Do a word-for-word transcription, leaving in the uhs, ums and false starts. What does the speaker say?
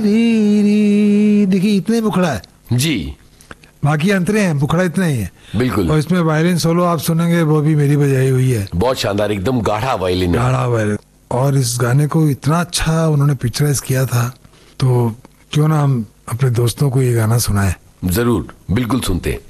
री री देखिए इतने बुखड़ा है जी, बाकी अंतरे हैं, बुखड़ा इतना ही है। बिल्कुल। और इसमें वायलिन सोलो आप सुनेंगे वो भी मेरी बजाई हुई है, बहुत शानदार, एकदम गाढ़ा वायलिन है। गाढ़ा वायलिन। और इस गाने को इतना अच्छा उन्होंने पिक्चराइज किया था, तो क्यों ना हम अपने दोस्तों को ये गाना सुनाएं। जरूर, बिल्कुल सुनते हैं।